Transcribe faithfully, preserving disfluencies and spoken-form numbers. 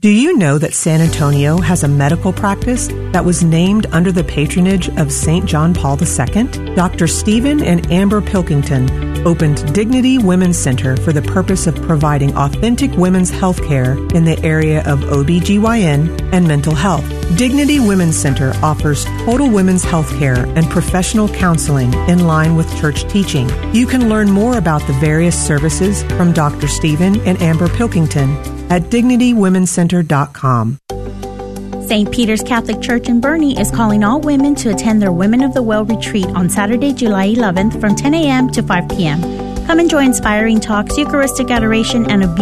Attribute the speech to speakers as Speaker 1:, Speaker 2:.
Speaker 1: Do you know that San Antonio has a medical practice that was named under the patronage of Saint John Paul the Second? Doctor Stephen and Amber Pilkington opened Dignity Women's Center for the purpose of providing authentic women's health care in the area of O B G Y N and mental health. Dignity Women's Center offers total women's health care and professional counseling in line with church teaching. You can learn more about the various services from Doctor Stephen and Amber Pilkington at dignity women's center dot com.
Speaker 2: Saint Peter's Catholic Church in Boerne is calling all women to attend their Women of the Well retreat on Saturday, July eleventh from ten a.m. to five p.m. Come enjoy inspiring talks, Eucharistic adoration, and a